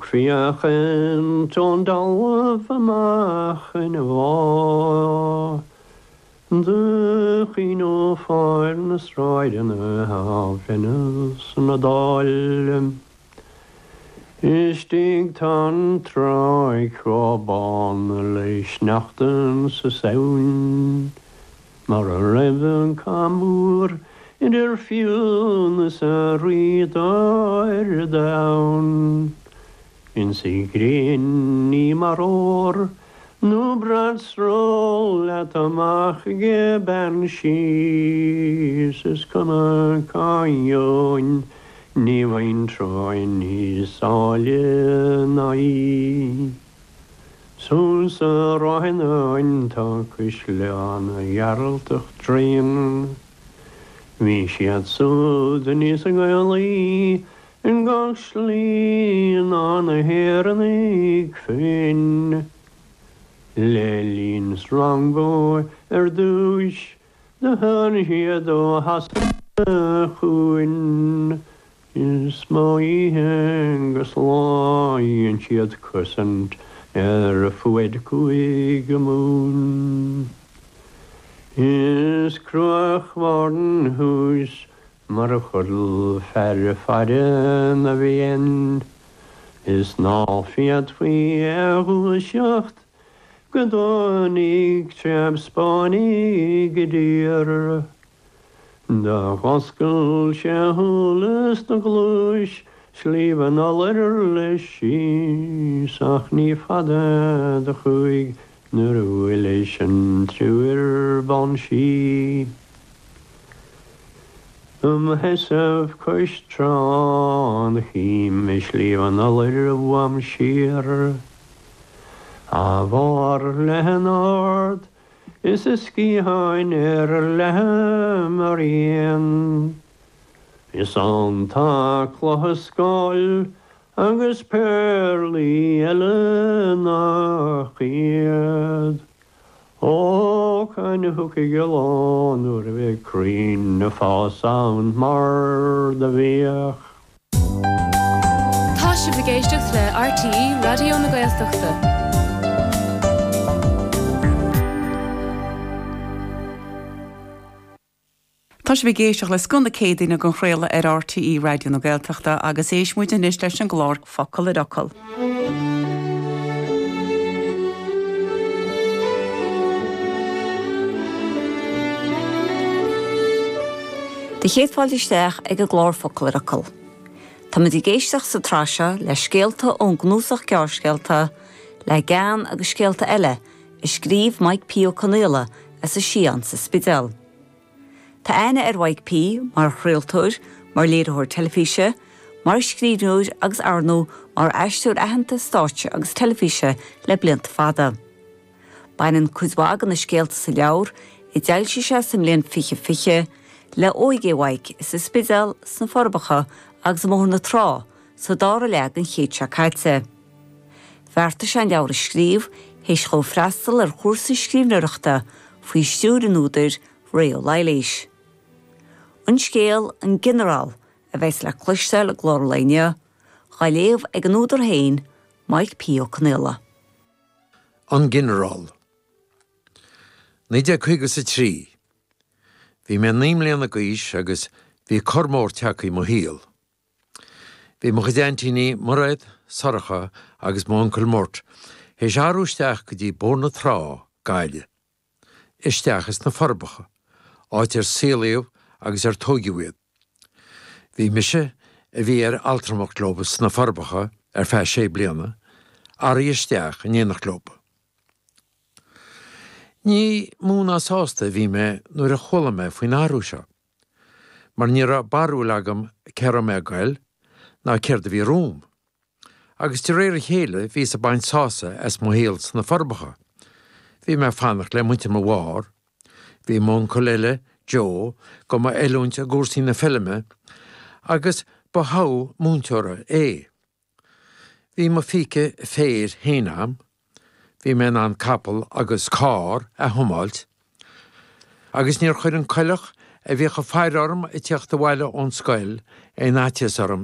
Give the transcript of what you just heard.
fiachan John Dalwaf amach in a war. De chino fire na stride in a havenes na dal. Is dig tan troi kroban leis nachten sa saun. Mar a reven kamur in fiún sa rídáir down. In sigrin ní maror, nu bradsrol at amach ge ben shees is conna cayon, ní vain troin ní sále nai. So sa roin oin ta cwyslean a jarltach drein. Vi siad so den is a gaeli in gosli an a hernig fin. Lelin strongboy douche de hun hiad o has chuin. Is my hengus lai and siad cusant a fued cuig moon. Is cruach warden hús mar a chudl fer faren a bhíon. Is ná fiad fí húiseocht godánig treb spánig dtír. Da choscail sé thulas na glúis slíb an allar leis síos ach ní fada de chuig nuair a bhfuil éis an trúir ban sí. Hesaf cois trán chím is líb an allar a bham sír. A bhar lehan ard is a scíhain lehan mar íon. Is an tá clotha scáil agus perlí eile nach iad. Ó, caine thuca geán nuair a bheith crín na fás ann mar de bhíoch. Tá sibh géisteach le RTE Radio na Gaeltachta. Tá sé bh géisteach le scunda cédaine go chréile ar RTE Radio na Gaeltachta agus éis muid in inis leis an glár focail a docail. De chéadfáil isteach ag a glár focail a docail. Tá muid i géisteach sa tráise le scéalta ón gnúsach gearrscéalta le gan agus scéalta eile i scríb Mike P. O'Connell as a sían sa spidal. Tá aine ar YP mar chréaltóir, mar léireúir telefíse, mar scríbnúir agus arnú mar eistúir aitheanta stáite agus telefíse le blianta fada. Bainan cúsbágan na scéalta sa leabhar i dteil sí sé sa mblion fiche le óige waig is sa spidal sna forbacha agus mór na trá sa dára leag an chéad se caite. Bhearta sé an leabhar scríb héis chó freastal ar chósa scríbneireachta faoi stúr an úidir réo leiléis. An scéal an general a bheits le cluiste le glórlaine, chaléomh ag an údar hain Mike P. O'Connell. An general. Níide chuige sa trí. Bhí me 9 mbliana gaois agus bhí cormór teacaí mo híal. Bhí mo chuideantíní moraid, saracha agus mo an colmórt, héis arúisteach go dtí bórna trá gaile. Isteachas na forbacha, áit ar sílaíomh agus ar tógiúiad. Bhí mise a bhí ar altramach glóbas na forbacha ar 6 bliana, ar isteach a néanach glóba. Ní múna sásta bhí me nuair a chola me faoin árúise, mar níor a barú agam ceara me gail ná ceir de bhí rúm. Agus tí réir a chéile bhí sa baint sása as mo héals na forbacha. Bhí me fannach le muinte mo bhár, bhí món coléile, Joe, go ma eilúnt a gúrsí na filme, agus ba hau múnteora é. Bhí mo fiche féir hénam, bhí me an capal agus cá a thumáilt, agus níor chuir an coilech a bhí go feararm i teachta bhhaile ón scoil é náitias orm